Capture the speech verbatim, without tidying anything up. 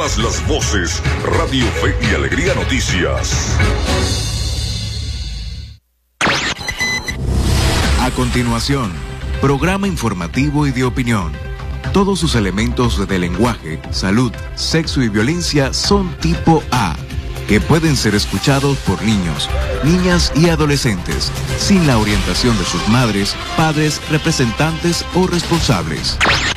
todas las voces. Radio Fe y Alegría Noticias. A continuación, programa informativo y de opinión. Todos sus elementos de lenguaje, salud, sexo y violencia son tipo A, que pueden ser escuchados por niños, niñas y adolescentes, sin la orientación de sus madres, padres, representantes o responsables.